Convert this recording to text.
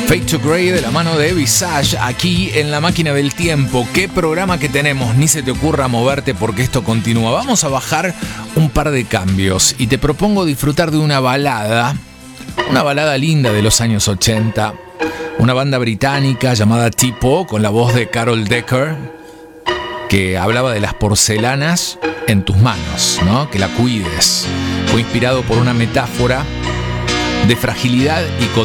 Fade to Grey de la mano de Visage, aquí en La Máquina del Tiempo. ¿Qué programa que tenemos? Ni se te ocurra moverte porque esto continúa. Vamos a bajar un par de cambios y te propongo disfrutar de una balada linda de los años 80. Una banda británica llamada Tipo, con la voz de Carol Decker, que hablaba de las porcelanas en tus manos, ¿no? Que la cuides. Fue inspirado por una metáfora de fragilidad y